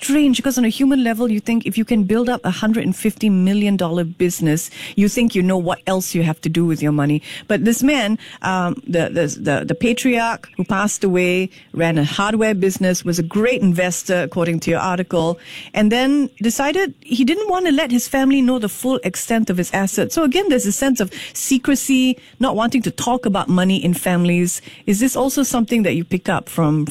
strange because on a human level, you think if you can build up $150 million business, you think you know what else you have to do with your money. But this man, the patriarch who passed away, ran a hardware business, was a great investor, according to your article, and then decided he didn't want to let his family know the full extent of his assets. So again, there's a sense of secrecy, not wanting to talk about money in families. Is this also something that you pick up from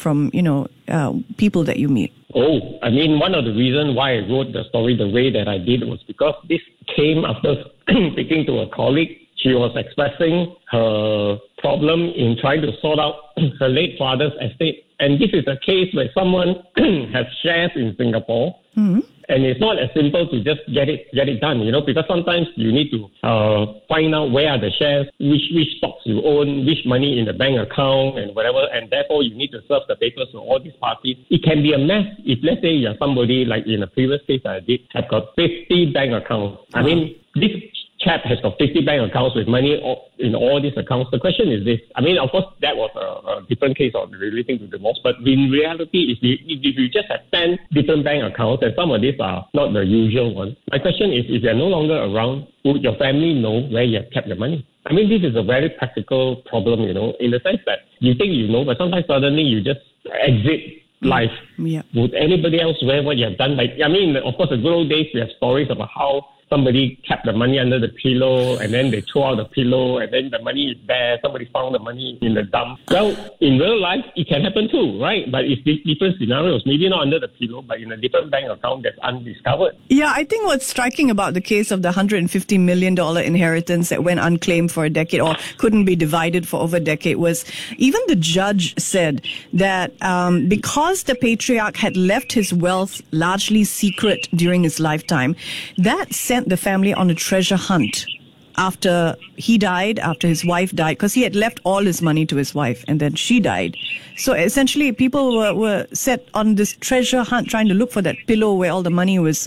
people that you meet? Oh, I mean, one of the reasons why I wrote the story the way that I did was because this came after speaking to a colleague. She was expressing her problem in trying to sort out her late father's estate. And this is a case where someone has shares in Singapore. Mm-hmm. And it's not as simple to just get it done, because sometimes you need to find out where are the shares, which stocks you own, which money in the bank account and whatever, and therefore you need to serve the papers to all these parties. It can be a mess if, let's say, you're somebody like in a previous case I did, have got 50 bank accounts. I mean, this chap has got 50 bank accounts with money in all these accounts. The question is this. I mean, of course, that was a different case of relating to divorce. But in reality, if you just have 10 different bank accounts, and some of these are not the usual ones, my question is, if you're no longer around, would your family know where you have kept your money? I mean, this is a very practical problem, in the sense that you think you know, but sometimes suddenly you just exit life. Yeah. Would anybody else wear what you have done? Of course, the good old days, we have stories about how somebody kept the money under the pillow and then they throw out the pillow and then the money is there. Somebody found the money in the dump. Well, in real life, it can happen too, right? But it's different scenarios. Maybe not under the pillow, but in a different bank account that's undiscovered. Yeah, I think what's striking about the case of the $150 million inheritance that went unclaimed for a decade or couldn't be divided for over a decade was even the judge said that because the patriarch had left his wealth largely secret during his lifetime, that sent the family on a treasure hunt after he died, after his wife died, because he had left all his money to his wife and then she died. So essentially people were set on this treasure hunt trying to look for that pillow where all the money was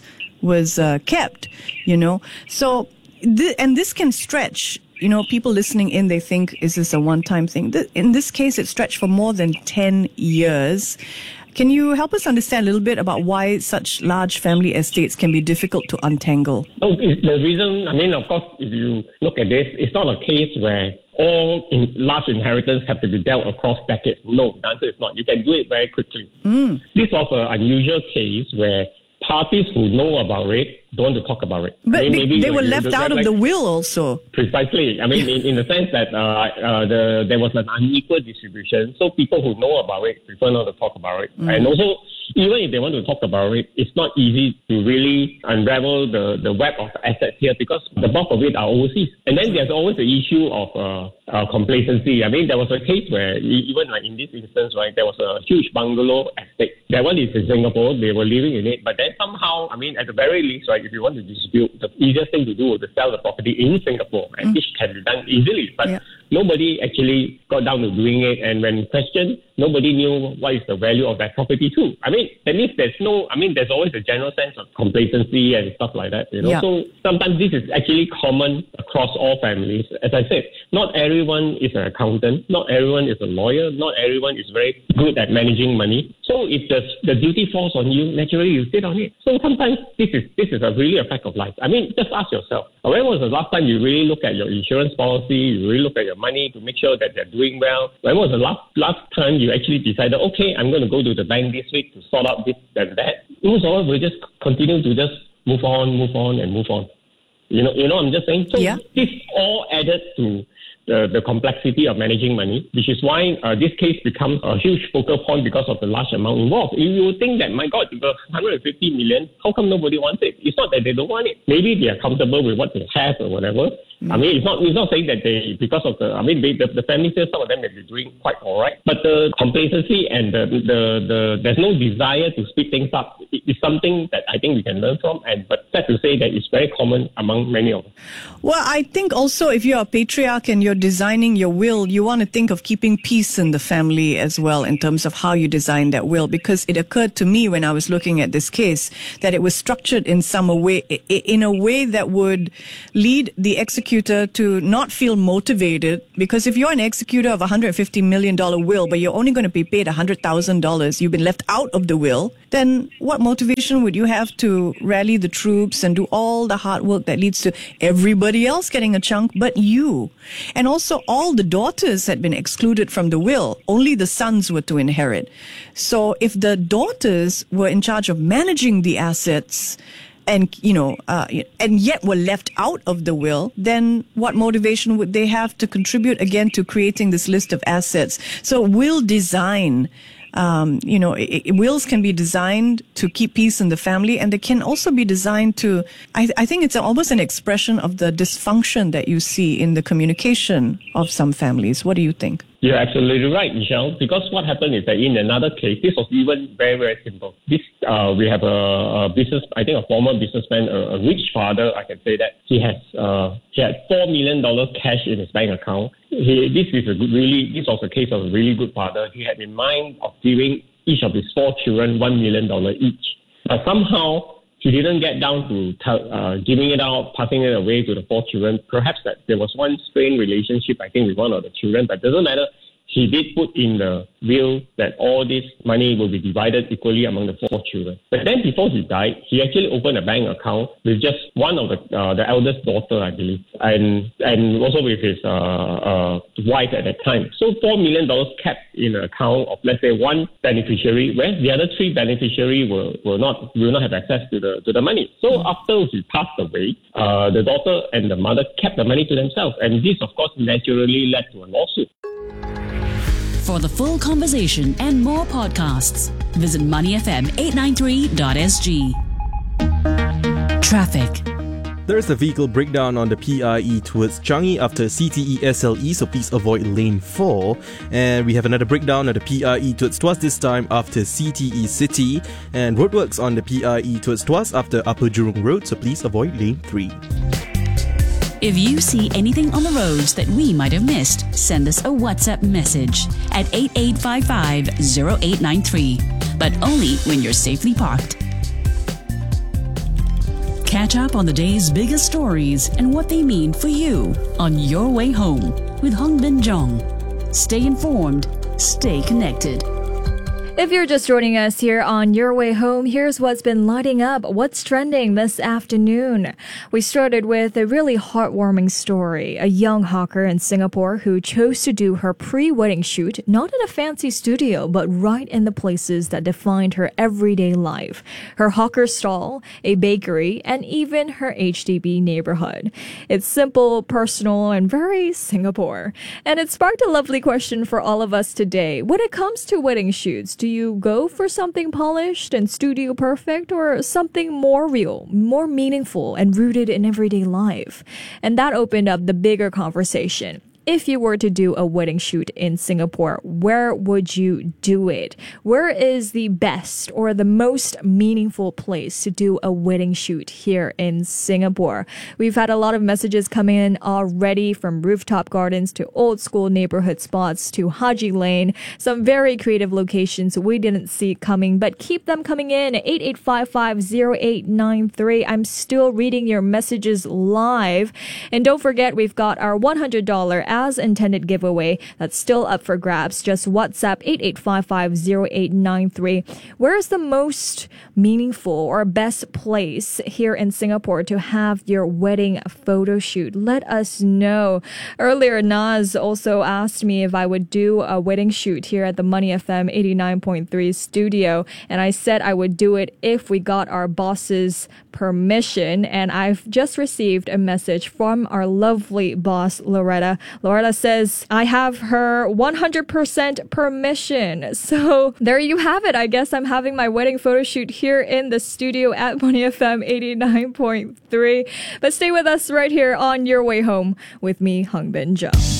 kept, So, and this can stretch. People listening in, they think, is this a one-time thing? In this case, it stretched for more than 10 years. Can you help us understand a little bit about why such large family estates can be difficult to untangle? Oh, the reason, of course, if you look at this, it's not a case where all large inheritance have to be dealt across decades. No, the answer is not. You can do it very quickly. This was an unusual case where parties who know about it don't want to talk about it. But they were left out of the will also. Precisely. In the sense that there was an unequal distribution, so people who know about it prefer not to talk about it. And also, even if they want to talk about it, it's not easy to really unravel the web of assets here because the bulk of it are overseas. And then there's always the issue of complacency. There was a case where, even like in this instance, right, there was a huge bungalow estate. That one is in Singapore. They were living in it. But then somehow, at the very least, right, if you want to distribute, the easiest thing to do is to sell the property in Singapore, and this can be done easily. But nobody actually got down to doing it, and when questioned, nobody knew what is the value of that property too. That means there's always a general sense of complacency and stuff like that, So sometimes this is actually common across all families. As I said, not everyone is an accountant, not everyone is a lawyer, not everyone is very good at managing money. So if the duty falls on you, naturally you sit on it. So sometimes this is really a fact of life. Just ask yourself, when was the last time you really look at your insurance policy, you really look at your money to make sure that they're doing well? When was the last time you actually decided, okay, I'm going to go to the bank this week to sort out this and that? Most of us will just continue to just move on. I'm just saying? So this all added to the complexity of managing money, which is why this case becomes a huge focal point because of the large amount involved. You would think that, my God, if 150 million, how come nobody wants it? It's not that they don't want it. Maybe they are comfortable with what they have or whatever. It's not saying that because of the family says some of them may be doing quite all right, but the complacency and there's no desire to speed things up is something that I think we can learn from. But sad to say that it's very common among many of us. Well, I think also if you're a patriarch and you're designing your will, you want to think of keeping peace in the family as well in terms of how you design that will, because it occurred to me when I was looking at this case that it was structured in a way that would lead the execution executor to not feel motivated, because if you're an executor of a $150 million will, but you're only going to be paid $100,000, you've been left out of the will, then what motivation would you have to rally the troops and do all the hard work that leads to everybody else getting a chunk but you? And also, all the daughters had been excluded from the will. Only the sons were to inherit. So if the daughters were in charge of managing the assets and yet were left out of the will, then what motivation would they have to contribute again to creating this list of assets? So will design, wills can be designed to keep peace in the family, and they can also be designed to, I think it's almost an expression of the dysfunction that you see in the communication of some families. What do you think? You're absolutely right, Michelle, because what happened is that in another case, this was even very, very simple. We have a former businessman, a rich father, I can say that. He had $4 million cash in his bank account. This was a case of a really good father. He had in mind of giving each of his 4 children $1 million each. But somehow, he didn't get down to giving it out, passing it away to the 4 children. Perhaps that there was one strained relationship, I think, with one of the children, but it doesn't matter. He did put in the will that all this money will be divided equally among the 4 children. But then before he died, he actually opened a bank account with just one of the eldest daughter, I believe, and also with his wife at that time. So $4 million kept in an account of, let's say, one beneficiary, where the other 3 beneficiaries will not have access to the money. So after he passed away, the daughter and the mother kept the money to themselves, and this, of course, naturally led to a lawsuit. For the full conversation and more podcasts, visit moneyfm893.sg. Traffic. There is a vehicle breakdown on the PIE towards Changi after CTE SLE, so please avoid lane 4. And we have another breakdown at the PIE towards Tuas, this time after CTE City. And roadworks on the PIE towards Tuas after Upper Jurong Road, so please avoid lane 3. If you see anything on the roads that we might have missed, send us a WhatsApp message at 8855-0893. But only when you're safely parked. Catch up on the day's biggest stories and what they mean for you on Your Way Home with Hong Bin Jong. Stay informed, stay connected. If you're just joining us here on Your Way Home, here's what's been lighting up, what's trending this afternoon. We started with a really heartwarming story. A young hawker in Singapore who chose to do her pre-wedding shoot not in a fancy studio, but right in the places that defined her everyday life. Her hawker stall, a bakery, and even her HDB neighborhood. It's simple, personal, and very Singapore. And it sparked a lovely question for all of us today. When it comes to wedding shoots, do you go for something polished and studio perfect, or something more real, more meaningful, and rooted in everyday life? And that opened up the bigger conversation. If you were to do a wedding shoot in Singapore, where would you do it? Where is the best or the most meaningful place to do a wedding shoot here in Singapore? We've had a lot of messages coming in already, from rooftop gardens to old school neighborhood spots to Haji Lane. Some very creative locations we didn't see coming, but keep them coming in. 8855-0893. I'm still reading your messages live. And don't forget, we've got our $100 as intended giveaway that's still up for grabs. Just WhatsApp 8855-0893. Where is the most meaningful or best place here in Singapore to have your wedding photo shoot? Let us know. Earlier, Naz also asked me if I would do a wedding shoot here at the Money FM 89.3 studio, and I said I would do it if we got our boss's permission. And I've just received a message from our lovely boss, Loretta. Loretta says, I have her 100% permission. So there you have it. I guess I'm having my wedding photo shoot here in the studio at Money FM 89.3. But stay with us right here on Your Way Home with me, Hong Bin Jung.